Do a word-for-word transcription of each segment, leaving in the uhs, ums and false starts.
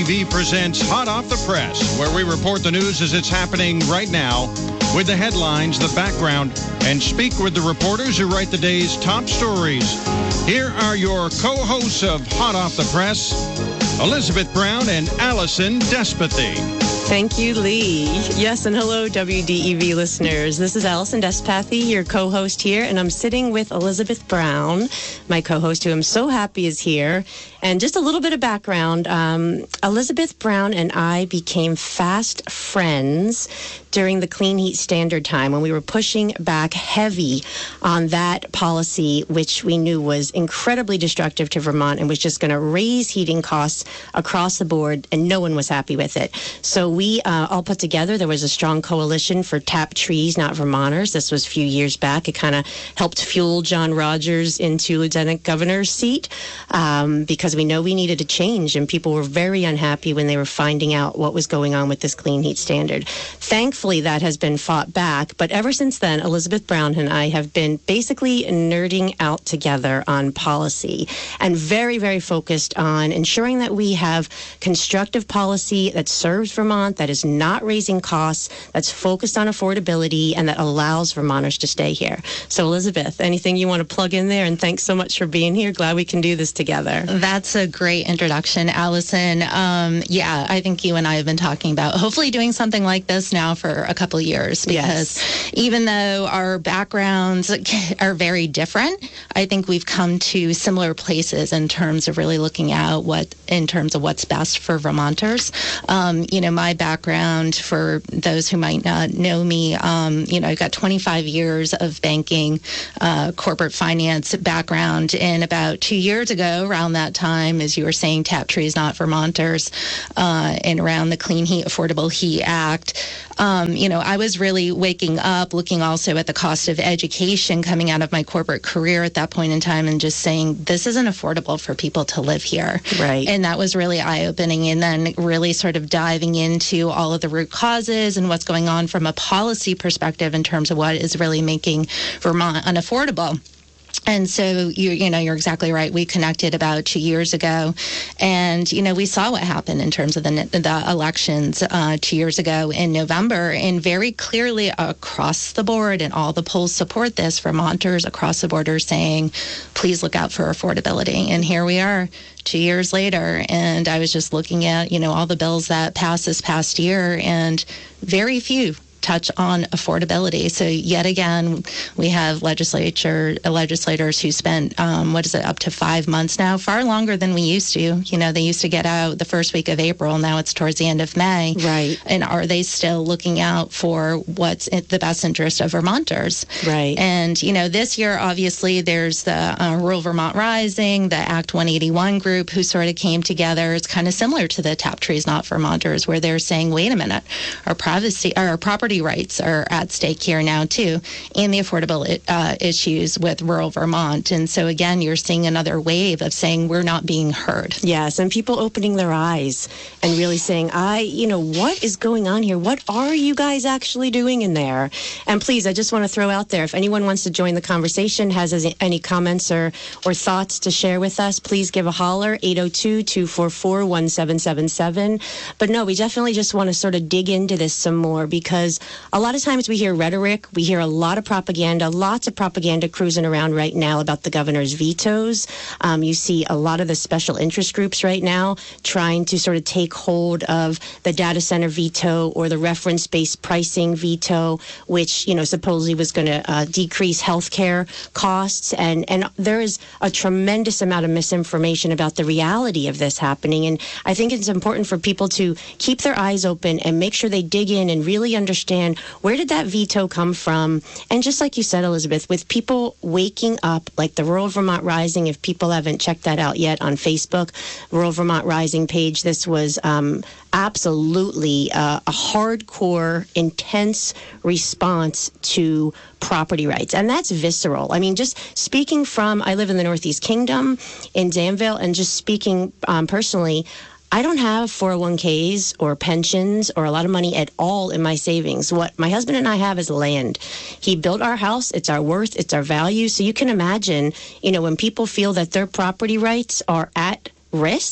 E V presents Hot Off the Press, where we report the news as it's happening right now with the headlines, the background, and speak with the reporters who write the day's top stories. Here are your co-hosts of Hot Off the Press, Elizabeth Brown and Allison Despathy. Thank you, Lee. Yes, and hello, W D E V listeners. This is Allison Despathy, your co-host here, and I'm sitting with Elizabeth Brown, my co-host, who I'm so happy is here. And just a little bit of background, um, Elizabeth Brown and I became fast friends during the Clean Heat Standard time when we were pushing back heavy on that policy, which we knew was incredibly destructive to Vermont and was just going to raise heating costs across the board, and no one was happy with it. So we uh, all put together, there was a strong coalition for Tap Trees, Not Vermonters. This was a few years back. It kind of helped fuel John Rogers into Lieutenant Governor's seat um, because we know we needed a change, and people were very unhappy when they were finding out what was going on with this Clean Heat Standard. Thankfully, that has been fought back, but ever since then, Elizabeth Brown and I have been basically nerding out together on policy and very, very focused on ensuring that we have constructive policy that serves Vermont, that is not raising costs, that's focused on affordability, and that allows Vermonters to stay here. So, Elizabeth, anything you want to plug in there? And thanks so much for being here. Glad we can do this together. That's a great introduction, Allison. Um, yeah, I think you and I have been talking about hopefully doing something like this now for a couple of years, because yes, even though our backgrounds are very different, I think we've come to similar places in terms of really looking at what, in terms of what's best for Vermonters. Um, you know, my background, for those who might not know me, um, you know, I've got twenty-five years of banking, uh, corporate finance background, and about two years ago, around that time, as you were saying, Tap Trees, Not Vermonters, uh, and around the Clean Heat, Affordable Heat Act, um, you know, I was really waking up, looking also at the cost of education coming out of my corporate career at that point in time, and just saying, this isn't affordable for people to live here. Right. And that was really eye-opening. And then really sort of diving into all of the root causes and what's going on from a policy perspective in terms of what is really making Vermont unaffordable. And so, you you know, you're exactly right. We connected about two years ago, and, you know, we saw what happened in terms of the, the elections uh, two years ago in November, and very clearly across the board, and all the polls support this, Vermonters across the board are saying, please look out for affordability. And here we are two years later, and I was just looking at, you know, all the bills that passed this past year, and very few touch on affordability. So yet again, we have legislature legislators who spent, um, what is it, up to five months now, far longer than we used to. You know, they used to get out the first week of April. Now it's towards the end of May. Right. And are they still looking out for what's in the best interest of Vermonters? Right. And, you know, this year, obviously, there's the uh, Rural Vermont Rising, the Act one eighty-one group, who sort of came together. It's kind of similar to the Tap Trees, Not Vermonters, where they're saying, wait a minute, our privacy, our property rights are at stake here now too, and the affordable uh, issues with rural Vermont. And so again, you're seeing another wave of saying we're not being heard. Yes, and people opening their eyes and really saying, I, you know, what is going on here? What are you guys actually doing in there? And please, I just want to throw out there, if anyone wants to join the conversation, has any comments or, or thoughts to share with us, please give a holler, eight oh two, two four four, one seven seven seven. But no, we definitely just want to sort of dig into this some more, because a lot of times we hear rhetoric, we hear a lot of propaganda, lots of propaganda cruising around right now about the governor's vetoes. Um, you see a lot of the special interest groups right now trying to sort of take hold of the data center veto or the reference-based pricing veto, which, you know, supposedly was going to uh, decrease healthcare costs. And, and there is a tremendous amount of misinformation about the reality of this happening. And I think it's important for people to keep their eyes open and make sure they dig in and really understand, where did that veto come from? And just like you said, Elizabeth, with people waking up, like the Rural Vermont Rising, if people haven't checked that out yet on Facebook, Rural Vermont Rising page, this was um, absolutely uh, a hardcore, intense response to property rights. And that's visceral. I mean, just speaking from, I live in the Northeast Kingdom in Danville, and just speaking um, personally, I don't have four oh one k's or pensions or a lot of money at all in my savings. What my husband and I have is land. He built our house. It's our worth. It's our value. So you can imagine, you know, when people feel that their property rights are at risk,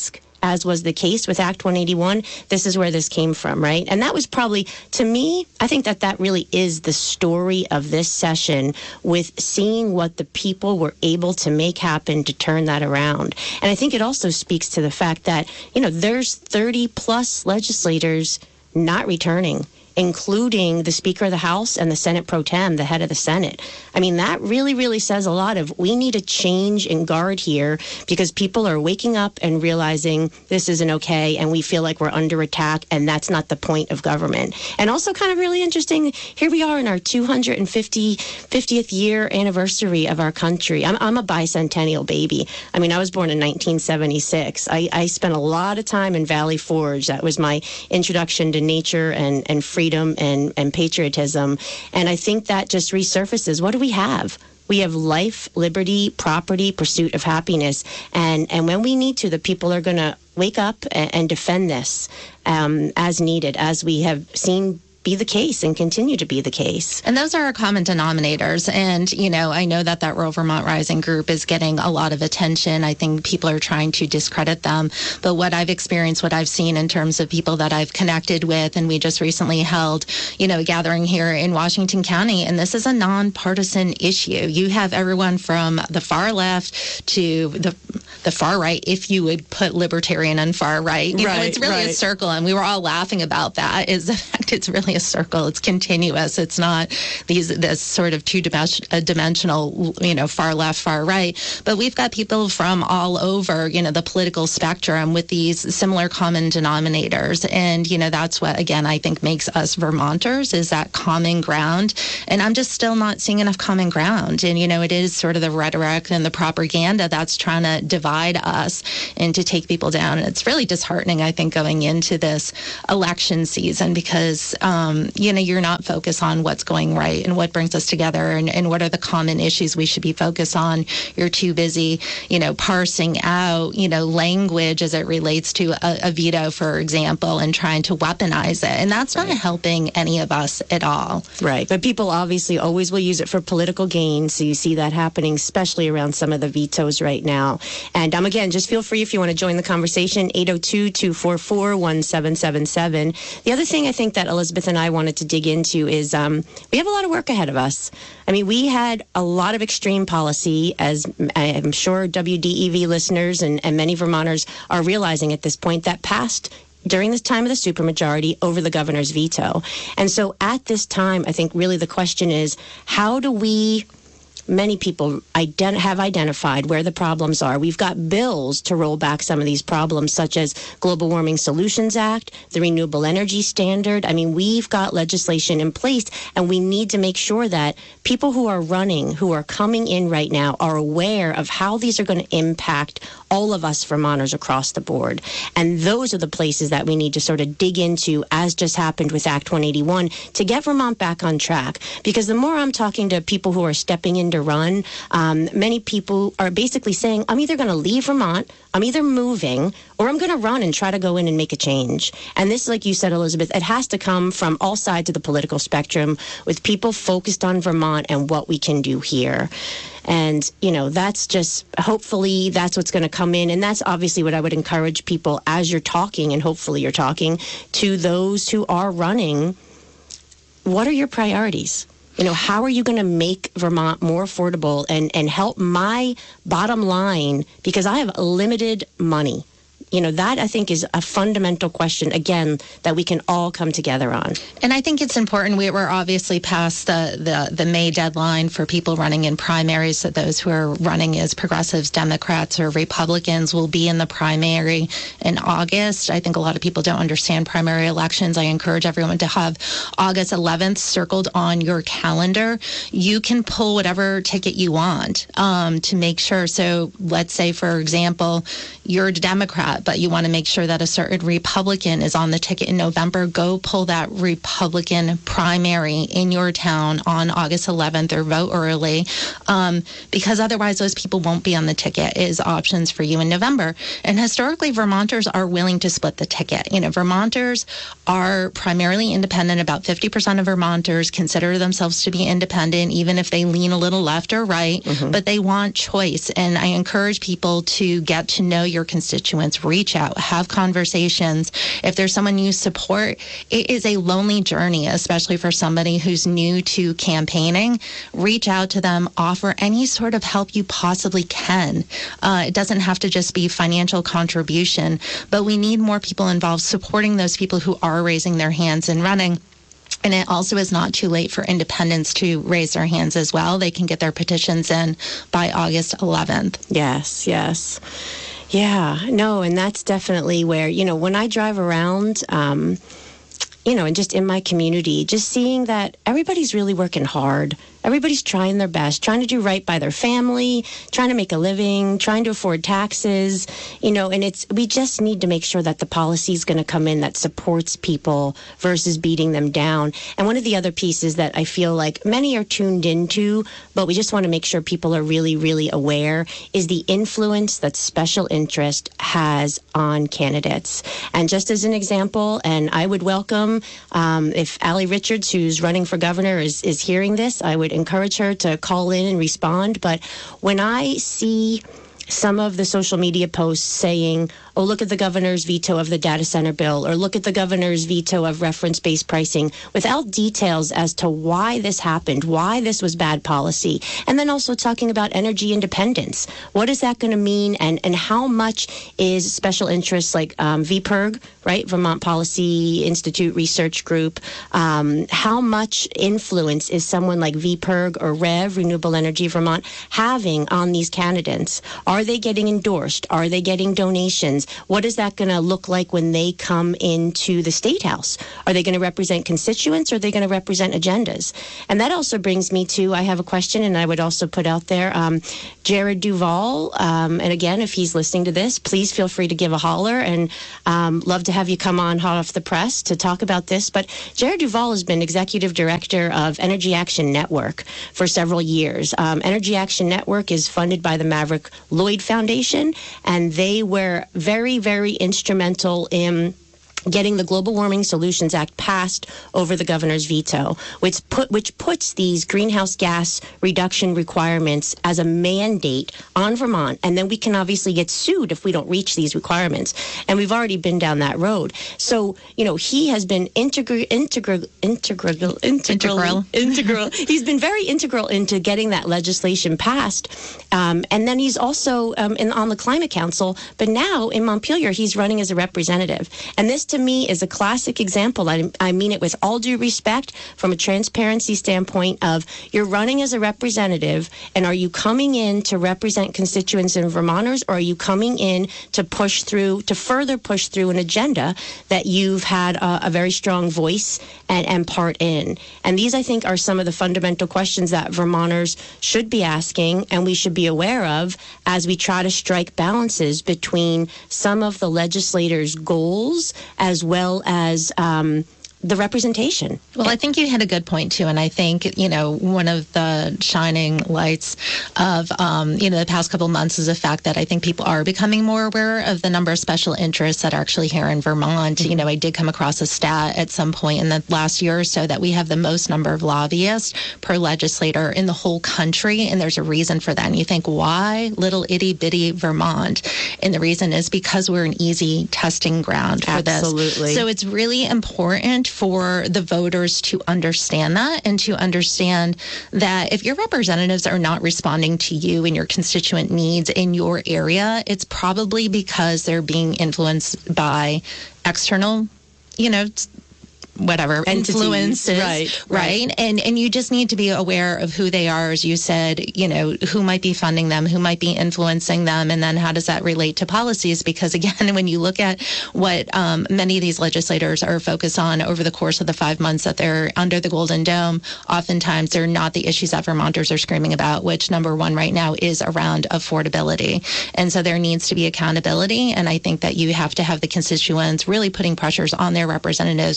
as was the case with Act one eighty-one, this is where this came from, right? And that was probably, to me, I think that that really is the story of this session, with seeing what the people were able to make happen to turn that around. And I think it also speaks to the fact that, you know, there's thirty plus legislators not returning, including the Speaker of the House and the Senate Pro Tem, the head of the Senate. I mean, that really, really says a lot of, we need a change in guard here, because people are waking up and realizing this isn't okay, and we feel like we're under attack, and that's not the point of government. And also kind of really interesting, here we are in our two hundred fiftieth year anniversary of our country. I'm, I'm a bicentennial baby. I mean, I was born in nineteen seventy-six. I, I spent a lot of time in Valley Forge. That was my introduction to nature and, and freedom. freedom and, and patriotism. And I think that just resurfaces, what do we have? We have life, liberty, property, pursuit of happiness. And, and when we need to, the people are going to wake up and, and defend this um, as needed, as we have seen be the case and continue to be the case. And those are our common denominators. And, you know, I know that that Rural Vermont Rising group is getting a lot of attention. I think people are trying to discredit them. But what I've experienced, what I've seen in terms of people that I've connected with, and we just recently held, you know, a gathering here in Washington County, and this is a nonpartisan issue. You have everyone from the far left to the the far right, if you would put libertarian and far right. You right, know, it's really right. a circle, and we were all laughing about that, is the fact it's really a circle. It's continuous. It's not these this sort of two-dimensional, you know, far left, far right. But we've got people from all over, you know, the political spectrum with these similar common denominators. And, you know, that's what, again, I think makes us Vermonters, is that common ground. And I'm just still not seeing enough common ground. And, you know, it is sort of the rhetoric and the propaganda that's trying to divide us and to take people down. And it's really disheartening, I think, going into this election season, because, um, you know, you're not focused on what's going right and what brings us together and, and what are the common issues we should be focused on. You're too busy, you know, parsing out, you know, language as it relates to a, a veto, for example, and trying to weaponize it. And that's not right. helping any of us at all. Right. But people obviously always will use it for political gain. So you see that happening, especially around some of the vetoes right now. And um, again, just feel free if you want to join the conversation, eight oh two, two four four, one seven seven seven. The other thing I think that Elizabeth and I wanted to dig into is um, we have a lot of work ahead of us. I mean, we had a lot of extreme policy, as I'm sure W D E V listeners and, and many Vermonters are realizing at this point, that passed during this time of the supermajority over the governor's veto. And so at this time, I think really the question is, how do we... Many people ident- have identified where the problems are. We've got bills to roll back some of these problems, such as Global Warming Solutions Act, the Renewable Energy Standard. I mean, we've got legislation in place, and we need to make sure that people who are running, who are coming in right now, are aware of how these are going to impact all of us Vermonters across the board. And those are the places that we need to sort of dig into, as just happened with Act one eighty-one, to get Vermont back on track. Because the more I'm talking to people who are stepping in to run, um, many people are basically saying, I'm either going to leave Vermont, I'm either moving, or I'm going to run and try to go in and make a change. And this, like you said, Elizabeth, it has to come from all sides of the political spectrum, with people focused on Vermont and what we can do here. And, you know, that's just, hopefully that's what's going to come in. And that's obviously what I would encourage people, as you're talking, and hopefully you're talking to those who are running. What are your priorities? You know, how are you going to make Vermont more affordable and, and help my bottom line? Because I have limited money. You know, that I think is a fundamental question, again, that we can all come together on. And I think it's important. We were obviously past the, the, the May deadline for people running in primaries. So those who are running as progressives, Democrats, or Republicans will be in the primary in August. I think a lot of people don't understand primary elections. I encourage everyone to have August eleventh circled on your calendar. You can pull whatever ticket you want um, to make sure. So let's say, for example, you're a Democrat, but you want to make sure that a certain Republican is on the ticket in November. Go pull that Republican primary in your town on August eleventh, or vote early, um, because otherwise those people won't be on the ticket, is options for you in November. And historically, Vermonters are willing to split the ticket. You know, Vermonters are primarily independent. About fifty percent of Vermonters consider themselves to be independent, even if they lean a little left or right, mm-hmm. but they want choice. And I encourage people to get to know your constituents, is reach out, have conversations. If there's someone you support, it is a lonely journey, especially for somebody who's new to campaigning. Reach out to them, offer any sort of help you possibly can. Uh, it doesn't have to just be financial contribution, but we need more people involved supporting those people who are raising their hands and running. And it also is not too late for independents to raise their hands as well. They can get their petitions in by August eleventh. Yes, yes. Yeah, no, and that's definitely where, you know, when I drive around, um, you know, and just in my community, just seeing that everybody's really working hard. Everybody's trying their best, trying to do right by their family, trying to make a living, trying to afford taxes, you know, and it's, we just need to make sure that the policy is going to come in that supports people versus beating them down. And one of the other pieces that I feel like many are tuned into, but we just want to make sure people are really, really aware, is the influence that special interest has on candidates. And just as an example, and I would welcome, um, if Allie Richards, who's running for governor, is, is hearing this, I would encourage her to call in and respond. But when I see some of the social media posts saying, oh, look at the governor's veto of the data center bill, or look at the governor's veto of reference-based pricing, without details as to why this happened, why this was bad policy, and then also talking about energy independence. What is that going to mean, and, and how much is special interests like um, V P I R G, right, Vermont Policy Institute Research Group, um, how much influence is someone like V P I R G or REV, Renewable Energy Vermont, having on these candidates? Are they getting endorsed? Are they getting donations? What is that going to look like when they come into the State House? Are they going to represent constituents, or are they going to represent agendas? And that also brings me to, I have a question, and I would also put out there, um, Jared Duval, um, and again, if he's listening to this, please feel free to give a holler, and um, love to have you come on Hot Off the Press to talk about this. But Jared Duval has been executive director of Energy Action Network for several years. Um, Energy Action Network is funded by the Maverick Lloyd Foundation, and they were very, very instrumental in getting the Global Warming Solutions Act passed over the governor's veto, which put which puts these greenhouse gas reduction requirements as a mandate on Vermont, and then we can obviously get sued if we don't reach these requirements. And we've already been down that road. So, you know, he has been integral, integral, integral, integral, integral. He's been very integral into getting that legislation passed. Um, and then he's also um, in, on the Climate Council, but now in Montpelier, he's running as a representative. And this, to me, is a classic example. I, I mean it with all due respect from a transparency standpoint of, you're running as a representative, and are you coming in to represent constituents and Vermonters, or are you coming in to push through, to further push through an agenda that you've had a, a very strong voice and, and part in? And these, I think, are some of the fundamental questions that Vermonters should be asking, and we should be aware of as we try to strike balances between some of the legislators' goals as well as um, the representation. Well, I think you hit a good point, too. And I think, you know, one of the shining lights of, um, you know, the past couple of months is the fact that I think people are becoming more aware of the number of special interests that are actually here in Vermont. Mm-hmm. You know, I did come across a stat at some point in the last year or so that we have the most number of lobbyists per legislator in the whole country. And there's a reason for that. And you think, why little itty bitty Vermont? And the reason is because we're an easy testing ground for Absolutely. this. So it's really important for the voters to understand that, and to understand that if your representatives are not responding to you and your constituent needs in your area, it's probably because they're being influenced by external, you know, whatever Entities, influences, right, right, right, and and you just need to be aware of who they are, as you said. You know, who might be funding them, who might be influencing them, and then how does that relate to policies? Because again, when you look at what um, many of these legislators are focused on over the course of the five months that they're under the Golden Dome, oftentimes they're not the issues that Vermonters are screaming about. Which number one right now is around affordability, and so there needs to be accountability. And I think that you have to have the constituents really putting pressures on their representatives and asking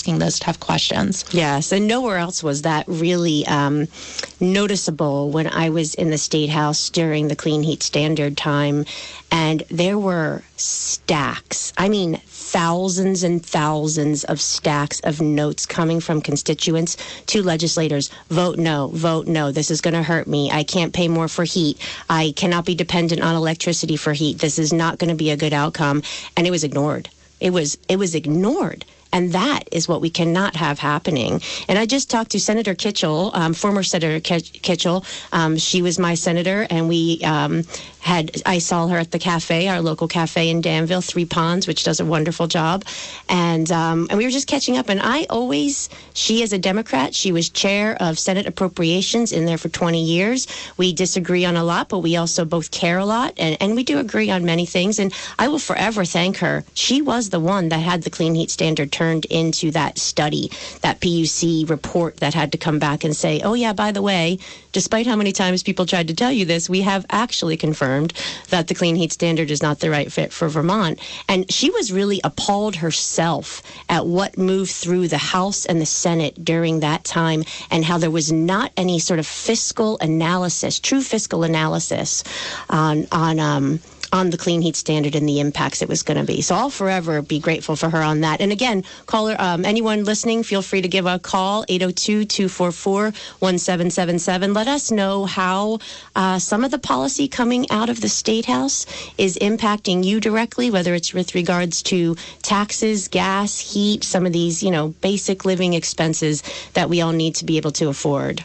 asking those tough questions. Yes, and nowhere else was that really um, noticeable when I was in the State House during the Clean Heat Standard time, and there were stacks. I mean, thousands and thousands of stacks of notes coming from constituents to legislators. Vote no, vote no. This is going to hurt me. I can't pay more for heat. I cannot be dependent on electricity for heat. This is not going to be a good outcome. And it was ignored. It was it was ignored. And that is what we cannot have happening. And I just talked to Senator Kitchell, um, former Senator Kitchell. Um, she was my senator, and we um, had, I saw her at the cafe, our local cafe in Danville, Three Ponds, which does a wonderful job. And um, and we were just catching up. And I always, she is a Democrat. She was chair of Senate Appropriations in there for twenty years. We disagree on a lot, but we also both care a lot. And, and we do agree on many things. And I will forever thank her. She was the one that had the Clean Heat Standard turned into that study, that P U C report that had to come back and say, oh, yeah, by the way, despite how many times people tried to tell you this, we have actually confirmed that the Clean Heat Standard is not the right fit for Vermont. And she was really appalled herself at what moved through the House and the Senate during that time, and how there was not any sort of fiscal analysis, true fiscal analysis on on um on the Clean Heat Standard and the impacts it was going to be. So I'll forever be grateful for her on that. And again, caller, um, anyone listening, feel free to give a call, eight oh two, two four four, one seven seven seven. Let us know how uh, some of the policy coming out of the State House is impacting you directly, whether it's with regards to taxes, gas, heat, some of these, you know, basic living expenses that we all need to be able to afford.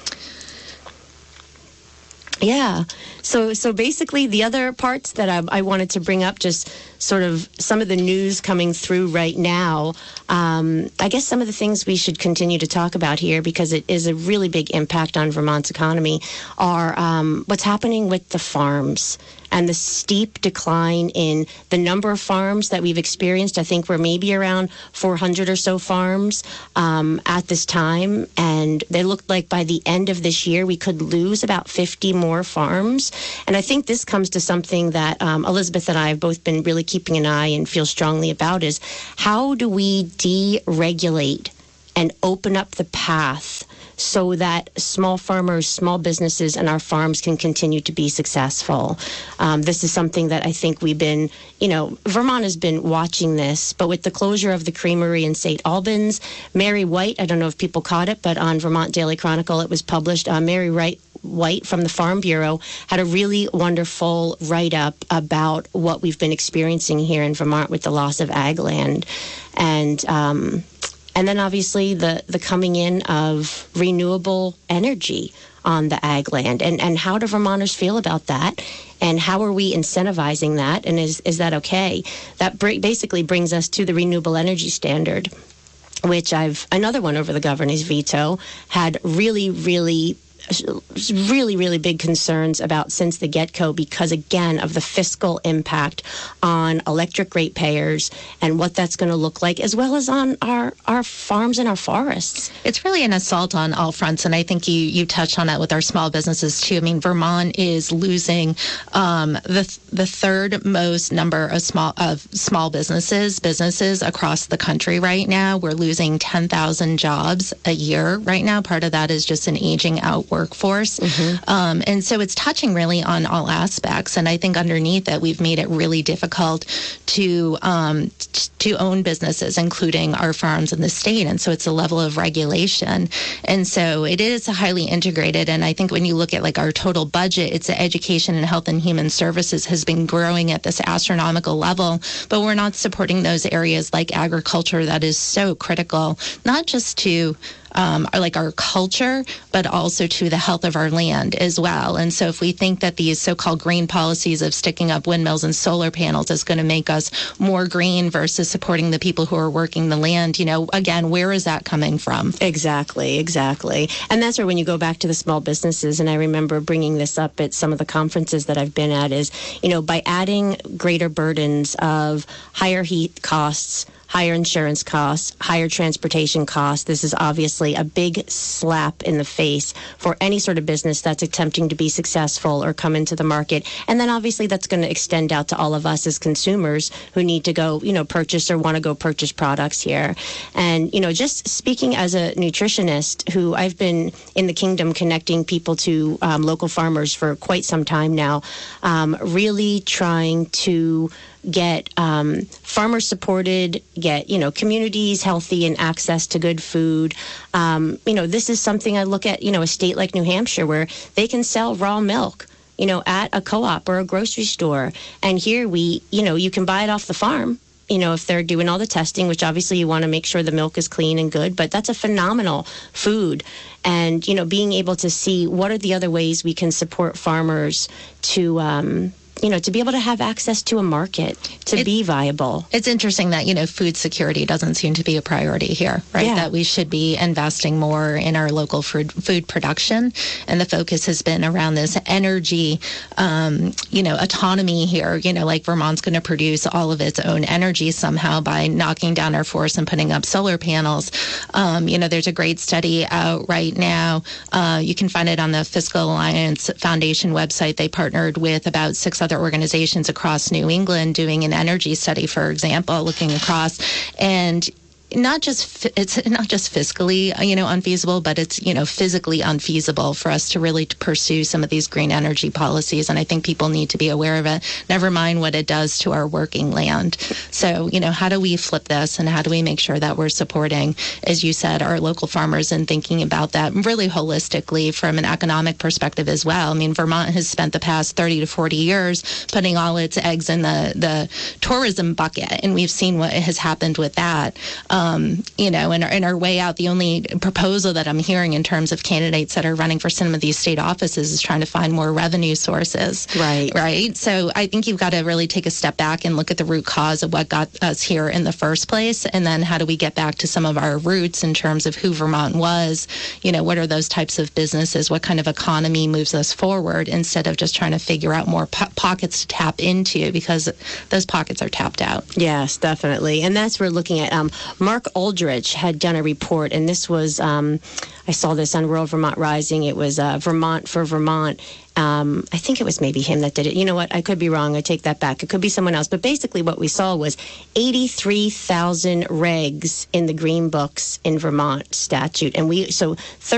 Yeah. So so basically, the other parts that I, I wanted to bring up, just sort of some of the news coming through right now, um, I guess some of the things we should continue to talk about here, because it is a really big impact on Vermont's economy, are um, what's happening with the farms and the steep decline in the number of farms that we've experienced. I think we're maybe around four hundred or so farms um, at this time. And they looked like by the end of this year, we could lose about fifty more farms. And I think this comes to something that um, Elizabeth and I have both been really keeping an eye and feel strongly about, is how do we deregulate and open up the path so that small farmers, small businesses, and our farms can continue to be successful. Um, this is something that I think we've been, you know, Vermont has been watching this, but with the closure of the creamery in Saint Albans, Mary White, I don't know if people caught it, but on Vermont Daily Chronicle, it was published, uh, Mary Wright White from the Farm Bureau had a really wonderful write-up about what we've been experiencing here in Vermont with the loss of ag land. And um, and then obviously the, the coming in of renewable energy on the ag land. And, and how do Vermonters feel about that? And how are we incentivizing that? And is, is that okay? That br- basically brings us to the renewable energy standard, which I've, another one over the governor's veto, had really, really really, really big concerns about since the get-go, because, again, of the fiscal impact on electric ratepayers and what that's going to look like, as well as on our, our farms and our forests. It's really an assault on all fronts, and I think you, you touched on that with our small businesses, too. I mean, Vermont is losing um, the the third most number of small of small businesses, businesses across the country right now. We're losing ten thousand jobs a year right now. Part of that is just an aging out workforce. Mm-hmm. Um, and so it's touching really on all aspects. And I think underneath it, we've made it really difficult to um, t- to own businesses, including our farms in the state. And so it's a level of regulation. And so it is highly integrated. And I think when you look at like our total budget, it's the education and health and human services has been growing at this astronomical level, but we're not supporting those areas like agriculture that is so critical, not just to Um, like our culture, but also to the health of our land as well. And so if we think that these so-called green policies of sticking up windmills and solar panels is going to make us more green versus supporting the people who are working the land, you know, again, where is that coming from? Exactly, exactly. And that's where when you go back to the small businesses, and I remember bringing this up at some of the conferences that I've been at, is, you know, by adding greater burdens of higher heat costs, higher insurance costs, higher transportation costs. This is obviously a big slap in the face for any sort of business that's attempting to be successful or come into the market. And then obviously that's going to extend out to all of us as consumers who need to go, you know, purchase or want to go purchase products here. And, you know, just speaking as a nutritionist who I've been in the kingdom connecting people to um, local farmers for quite some time now, um, really trying to get um, farmers supported, get, you know, communities healthy and access to good food. Um, you know, this is something I look at, you know, a state like New Hampshire where they can sell raw milk, you know, at a co-op or a grocery store. And here we, you know, you can buy it off the farm, you know, if they're doing all the testing, which obviously you want to make sure the milk is clean and good, but that's a phenomenal food. And, you know, being able to see what are the other ways we can support farmers to, um, you know, to be able to have access to a market, to it, be viable. It's interesting that, you know, food security doesn't seem to be a priority here, right? Yeah. That we should be investing more in our local food, food production. And the focus has been around this energy, um, you know, autonomy here, you know, like Vermont's going to produce all of its own energy somehow by knocking down our forests and putting up solar panels. Um, you know, there's a great study out right now. Uh, you can find it on the Fiscal Alliance Foundation website. They partnered with about six other organizations across New England doing an energy study, for example, looking across, and not just it's not just fiscally, you know, unfeasible, but it's, you know, physically unfeasible for us to really pursue some of these green energy policies. And I think people need to be aware of it, never mind what it does to our working land. So, you know, how do we flip this and how do we make sure that we're supporting, as you said, our local farmers and thinking about that really holistically from an economic perspective as well? I mean, Vermont has spent the past thirty to forty years putting all its eggs in the, the tourism bucket, and we've seen what has happened with that. Um, Um, you know, in our, in our way out, the only proposal that I'm hearing in terms of candidates that are running for some of these state offices is trying to find more revenue sources. Right. Right. So I think you've got to really take a step back and look at the root cause of what got us here in the first place. And then how do we get back to some of our roots in terms of who Vermont was? You know, what are those types of businesses? What kind of economy moves us forward instead of just trying to figure out more po- pockets to tap into, because those pockets are tapped out. Yes, definitely. And that's we're looking at. Um, Mark Aldrich had done a report, and this was, um, I saw this on Rural Vermont Rising. It was uh, Vermont for Vermont. Um, I think it was maybe him that did it. You know what? I could be wrong. I take that back. It could be someone else. But basically what we saw was eighty-three thousand regs in the Green Books in Vermont statute. And we, so